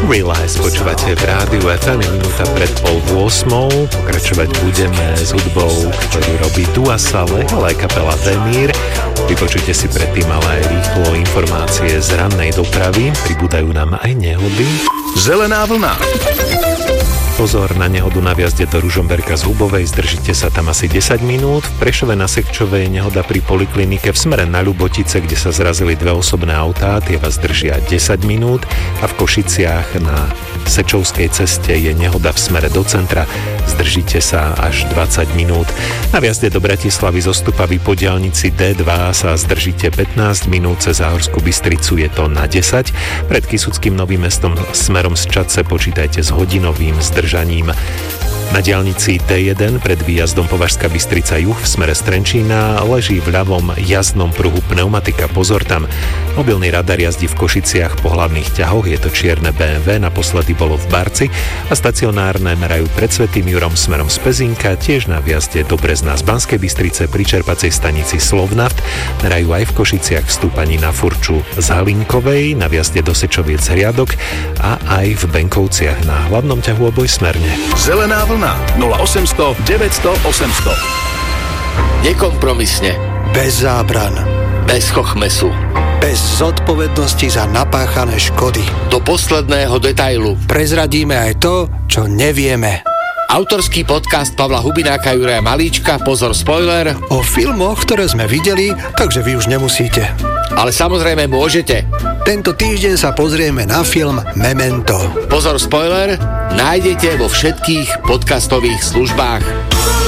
Realize počúvate v rádiu FM, minúta pred 7:30. Pokračovať budeme s hudbou, ktorú robí Duasa, ale aj kapela Vemír. Vypočujte si predtým ale aj rýchlo informácie z rannej dopravy. Pribúdajú nám aj nehody. Zelená vlna. Pozor na nehodu na vjazde do Ružomberka z Hubovej, zdržite sa tam asi 10 minút. V Prešove na Sekčovej je nehoda pri poliklinike v smere na Ľubotice, kde sa zrazili dve osobné autá, tie vás držia 10 minút a v Košiciach na Sečovskej ceste je nehoda v smere do centra, zdržite sa až 20 minút. Na vjazde do Bratislavy zo Stupavy po diaľnici D2 sa zdržite 15 minút, cez Záhorskú Bystricu je to na 10. Pred Kysuckým Novým Mestom smerom z Čadce počítajte s hodinovým zdržaním. Na diaľnici D1 pred výjazdom Považská Bystrica juh v smere z Trenčína leží v ľavom jazdnom pruhu pneumatika. Pozor tam. Mobilný radar jazdí v Košiciach po hlavných ťahoch, je to čierne BMW, naposledy bolo v Barci a stacionárne merajú pred Svätým Jurom smerom z Pezínka, tiež na vjazde do Brezna z Banskej Bystrice pri čerpacej stanici Slovnaft, merajú aj v Košiciach v stúpaní na Furču z Halinkovej, na vjazde do Sečoviec Hriadok a aj v Benkovciach na hlavnom ťahu obojsmerne. Zelená vlna 0800 900 800. Nekompromisne. Bez zábran. Bez chochmesu. Bez zodpovednosti za napáchané škody. Do posledného detailu. Prezradíme aj to, čo nevieme. Autorský podcast Pavla Hubináka, Juraja Malíčka, pozor spoiler. O filmoch, ktoré sme videli, takže vy už nemusíte. Ale samozrejme môžete. Tento týždeň sa pozrieme na film Memento. Pozor spoiler, nájdete vo všetkých podcastových službách.